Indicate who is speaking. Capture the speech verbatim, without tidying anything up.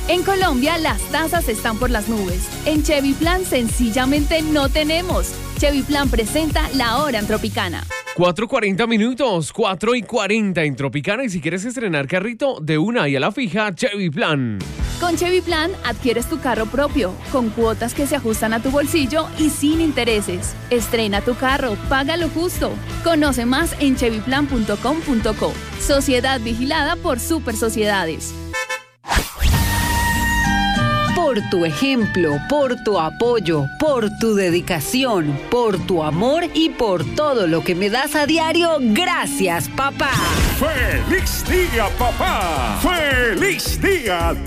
Speaker 1: En Colombia las tasas están por las nubes. En Chevy Plan sencillamente no tenemos. Chevy Plan presenta La Hora en Tropicana.
Speaker 2: cuatro cuarenta minutos, cuatro y cuarenta en Tropicana. Y si quieres estrenar carrito de una y a la fija, Chevy Plan.
Speaker 1: Con Chevy Plan adquieres tu carro propio, con cuotas que se ajustan a tu bolsillo y sin intereses. Estrena tu carro, paga lo justo. Conoce más en chevy plan punto com punto co. Sociedad vigilada por Super Sociedades.
Speaker 3: Por tu ejemplo, por tu apoyo, por tu dedicación, por tu amor y por todo lo que me das a diario, gracias, papá.
Speaker 4: ¡Feliz día, papá! ¡Feliz día,